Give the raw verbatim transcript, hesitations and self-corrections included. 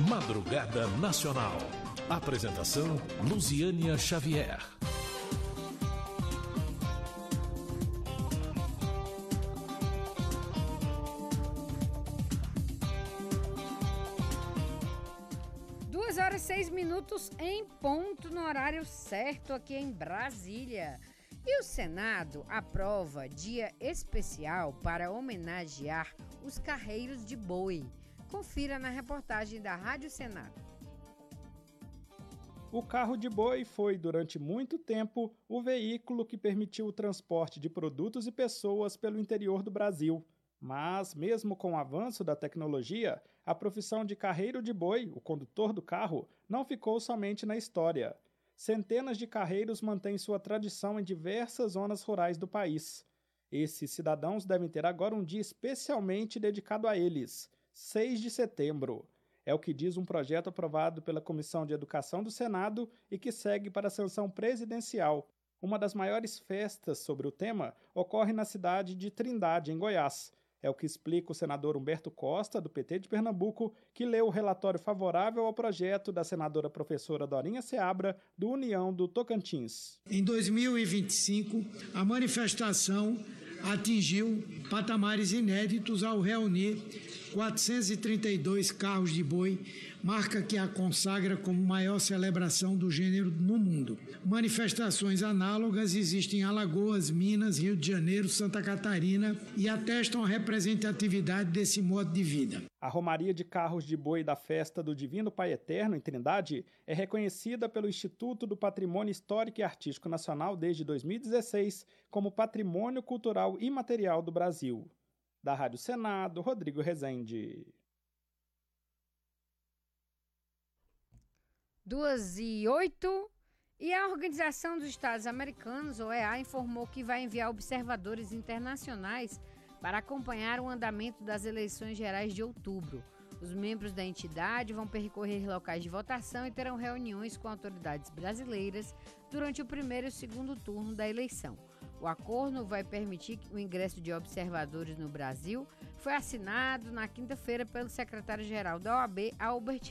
Madrugada Nacional. Apresentação Luziânia Xavier. Duas horas e seis minutos em ponto no horário certo aqui em Brasília. E o Senado aprova dia especial para homenagear os carreiros de boi. Confira na reportagem da Rádio Senado. O carro de boi foi, durante muito tempo, o veículo que permitiu o transporte de produtos e pessoas pelo interior do Brasil. Mas, mesmo com o avanço da tecnologia, a profissão de carreiro de boi, o condutor do carro, não ficou somente na história. Centenas de carreiros mantêm sua tradição em diversas zonas rurais do país. Esses cidadãos devem ter agora um dia especialmente dedicado a eles, seis de setembro. É o que diz um projeto aprovado pela Comissão de Educação do Senado e que segue para a sanção presidencial. Uma das maiores festas sobre o tema ocorre na cidade de Trindade, em Goiás. É o que explica o senador Humberto Costa, do P T de Pernambuco, que leu o relatório favorável ao projeto da senadora professora Dorinha Seabra, do União do Tocantins. Em dois mil e vinte e cinco, a manifestação atingiu patamares inéditos ao reunir quatrocentos e trinta e dois carros de boi, marca que a consagra como maior celebração do gênero no mundo. Manifestações análogas existem em Alagoas, Minas, Rio de Janeiro, Santa Catarina e atestam a representatividade desse modo de vida. A Romaria de Carros de Boi da Festa do Divino Pai Eterno, em Trindade, é reconhecida pelo Instituto do Patrimônio Histórico e Artístico Nacional desde dois mil e dezesseis como Patrimônio Cultural Imaterial do Brasil. Da Rádio Senado, Rodrigo Rezende. Duas e oito. E a Organização dos Estados Americanos, O E A, informou que vai enviar observadores internacionais para acompanhar o andamento das eleições gerais de outubro. Os membros da entidade vão percorrer locais de votação e terão reuniões com autoridades brasileiras durante o primeiro e o segundo turno da eleição. O acordo vai permitir o ingresso de observadores no Brasil. Foi assinado na quinta-feira pelo secretário-geral da O A B, Albert